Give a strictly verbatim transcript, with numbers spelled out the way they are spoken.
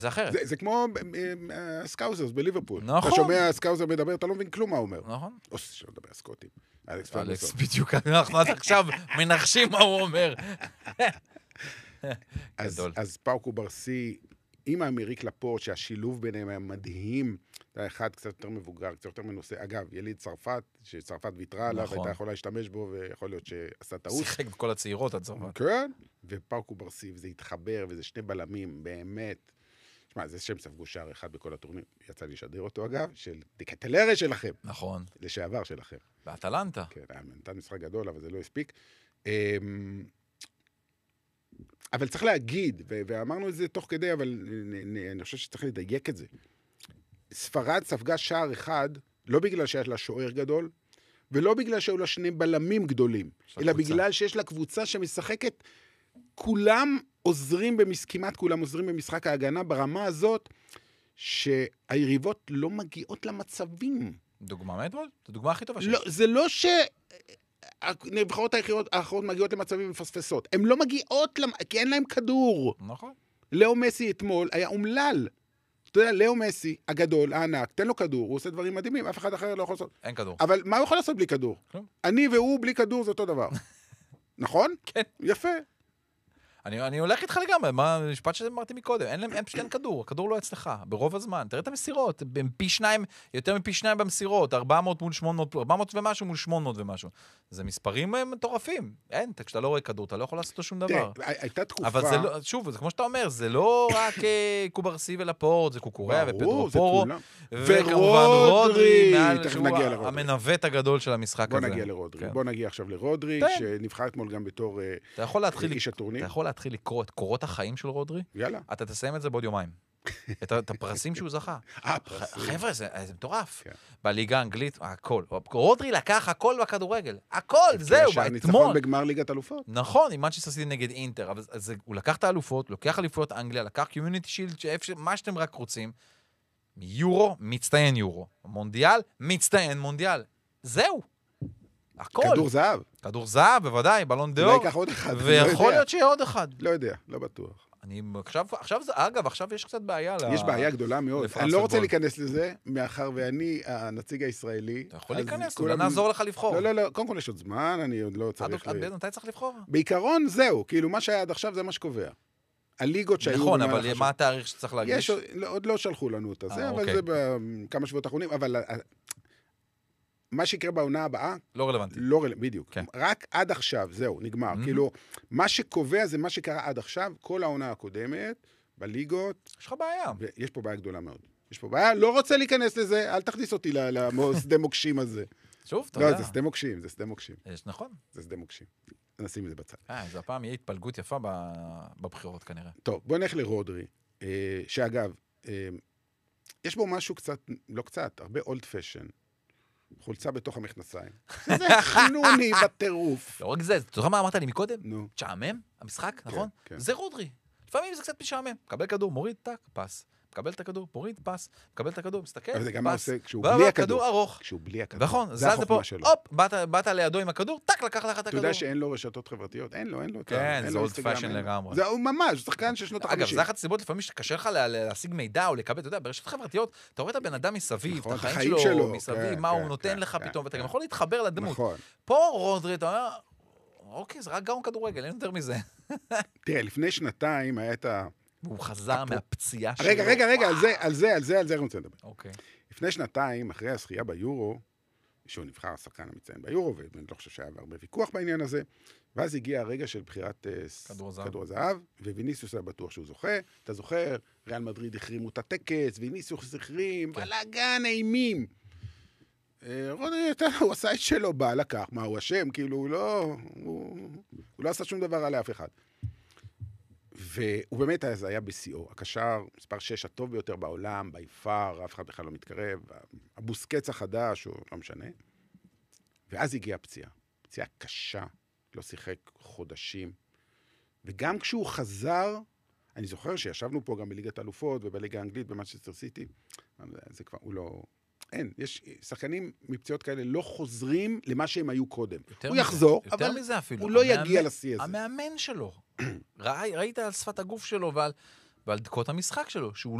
זה אחרת. זה, זה כמו סקאוזרס בליברפול. נכון. אתה שומע סקאוזר מדבר, אתה לא מבין כלום מה הוא אומר. נכון. או שלא מדבר סקוטים. אלכס אלכס, פרגוסון. בדיוק, אנחנו עד עכשיו מנחשים מה הוא אומר. אז, גדול. אז פאוקו ברסי, עם האמריק לפורט, שהשילוב ביניהם היה מדהים, אתה אחד קצת יותר מבוגר, קצת יותר מנוסה. אגב, יליד צרפת, שצרפת ויתרה עליו, נכון. הייתה יכולה להשתמש בו, ויכול להיות שעשה טעות. שיחק בכל הצעירות עד צרפת. כן, ופאוקו ברסי, וזה התחבר, וזה שני בלמים, באמת. תשמע, זה שם ספגו שער אחד בכל הטורניר. יצא לי לשדר אותו, אגב, של דיקטלרה שלכם. נכון. לשעבר שלכם. באטלנטה. כן, היה נתן משחק גדול, אבל זה לא הספיק. אבל צריך להגיד, ואמרנו את זה תוך כדי, אבל אני חושב שצריך לדייק את זה. ספרד ספגה שער אחד, לא בגלל שיש לה שוער גדול, ולא בגלל שהיו לה שני בלמים גדולים, אלא בגלל שיש לה קבוצה שמשחקת, כולם עוזרים, במש... כמעט כולם עוזרים במשחק ההגנה, ברמה הזאת, שהיריבות לא מגיעות למצבים. דוגמה מאתמול? זו הדוגמה הכי טובה שיש. לא, זה לא ש... הנבחרות האחרות מגיעות למצבים מפספסות. הן לא מגיעות, למ... כי אין להם כדור. נכון. לאו מסי אתמול היה אומלל. אתה יודע, לאו מסי, הגדול, הענק, תן לו כדור, הוא עושה דברים מדהימים, אף אחד אחר לא יכול לעשות. אין כדור. אבל מה הוא יכול לעשות בלי כדור? כלום. אני והוא בלי כדור זה אותו דבר. נכון? כן. יפה. אני, אני הולך איתך לגמרי, מה המשפט שאמרתי מקודם, אין להם, אין פשוט אין כדור, הכדור לא אצלך, ברוב הזמן, תראה את המסירות, פי שניים, יותר מפי שניים במסירות, ארבע מאות מול שמונה מאות, ארבע מאות ומשהו מול שמונה מאות ומשהו, זה מספרים מטורפים, אין, כשאתה לא רואה כדור, אתה לא יכול לעשות לו שום דבר. תראה, הייתה תקופה... אבל זה לא, שוב, זה כמו שאתה אומר, זה לא רק קוברסי ולפורט, זה קוקוריה ופדרו פורו, וכמובן רודרי, שהוא המנווט הגדול של המשחק הזה. בוא נגיע לרודרי, בוא נגיע עכשיו לרודרי, שנבחר אתמול גם בתור איש הטורניר. אתה יכול להתחיל לקרוא את קורות החיים של רודרי? יאללה. אתה תסיים את זה בעוד יומיים. את הפרסים שהוא זכה. חבר'ה, זה מטורף. בליגה האנגלית, הכל. רודרי לקח הכל בכדורגל. הכל, זהו, אתמול. ניצחון בגמר ליגת אלופות. נכון, עם מנצ'סטר סיטי נגד אינטר. אבל הוא לקח את האלופות, לוקח אליפויות אנגליה, לקח קומיוניטי שילד, מה שאתם רק רוצים. יורו, מצטיין יורו. מונדיאל, מצטיין מונדיאל. זהו. הכל. כדור זהב. כדור זהב, בוודאי, בלון דאור. אולי ייקח עוד אחד. ויכול להיות שיהיה עוד אחד. לא יודע, לא בטוח. אני, עכשיו, עכשיו, אגב, עכשיו יש קצת בעיה. יש בעיה גדולה מאוד. אני לא רוצה להיכנס לזה, מאחר ואני הנציג הישראלי. אתה יכול להיכנס, לא נעזור לך לבחור. לא, לא, לא, קודם כל יש עוד זמן, אני עוד לא צריך... עד מתי צריך לבחור? בעיקרון זהו, כאילו מה שהיה עד עכשיו זה מה שקובע. הליגות שהיו... נכון, אבל מה התאריך שצריך להגיש? יש, עוד לא שלחו לנו את זה, אבל זה בכמה שבועות האחרונים, אבל... מה שיקרה בעונה הבאה... לא רלוונטי. לא רלוונטי, בדיוק. כן. רק עד עכשיו, זהו, נגמר. Mm-hmm. כאילו, מה שקובע זה מה שקרה עד עכשיו, כל העונה הקודמת, בליגות... יש לך בעיה. יש פה בעיה גדולה מאוד. יש פה בעיה, לא רוצה להיכנס לזה, אל תכניס אותי לשדה מוקשים הזה. שוב, אתה יודע. לא, זה שדה מוקשים, זה שדה מוקשים. יש, נכון. זה שדה מוקשים. נשים את זה בצד. אה, זו הפעם יהיה התפלגות יפה בבחירות כנראה. טוב, בוא נלך לרודרי, שאגב, יש בו משהו קצת, לא קצת, הרבה אולד פשן. חולצה בתוך המכנסיים. זה חנוני בטירוף. לא רק זה, אתה זוכר מה אמרת לי מקודם? נו. תשעמם, המשחק, נכון? זה רודרי. לפעמים זה קצת משעמם. מקבל כדור, מוריד, טק, פס. מקבל את הכדור, מוריד, פס. מקבל את הכדור, מסתכל, פס. אבל זה גם מה עושה כשהוא בלי הכדור. כדור ארוך. כשהוא בלי הכדור. נכון, זה החוכמה שלו. הופ, באת לידו עם הכדור, טק, לקח לך את הכדור. אתה יודע שאין לו רשתות חברתיות? אין לו, אין לו. כן, זה אולד פאשן לגמרי. זה ממש, שחקן של שנות החמישים. אגב, זה אחת הסיבות לפעמים שקשה לך להשיג מידע או לקבל, אתה יודע, ברשתות חברתיות, אתה רואה את הבן אדם מסביב, את החיים שלו, מסביב, מה הוא נותן לך פתאום, ואתה גם יכול להתחבר לדמות. פה רודרי, אתה אומר, אוקיי, זה רק גאון כדורגל, אין יותר מזה. תראה, לפני שנתיים היה את ה... והוא חזר מהפציעה שלו. רגע, רגע, רגע, על זה, על זה, על זה, על זה אני רוצה לדבר. אוקיי. לפני שנתיים, אחרי הזכייה ביורו, שהוא נבחר השחקן המצטיין ביורו, ואני לא חושב שהיה הרבה ויכוח בעניין הזה, ואז הגיע הרגע של בחירת כדור הזהב, וויניסיוס היה בטוח שהוא זוכה. אתה זוכר, ריאל מדריד החרימו את הטקס, ויניסיוס החרים, בלגן אימים. רודרי, הוא עשה את שלו, בא, לקח, מה הוא אשם? כאילו, הוא לא, הוא לא עשה שום דבר על אף אחד. והוא באמת אז היה בסיאו, הקשר מספר שש הטוב ביותר בעולם, ביפר, אף אחד בכלל לא מתקרב, הבוסקץ החדש, הוא לא משנה. ואז הגיעה פציעה, פציעה קשה, לא שיחק חודשים. וגם כשהוא חזר, אני זוכר שישבנו פה גם בליגת אלופות ובליגה האנגלית במנצ'סטר סיטי, זה כבר, הוא לא... אין, יש שחקנים מפציעות כאלה לא חוזרים למה שהם היו קודם. הוא יחזור, אבל הוא לא יגיע לשיא הזה. המאמן שלו. ראית על שפת הגוף שלו ועל ועל דקות המשחק שלו, שהוא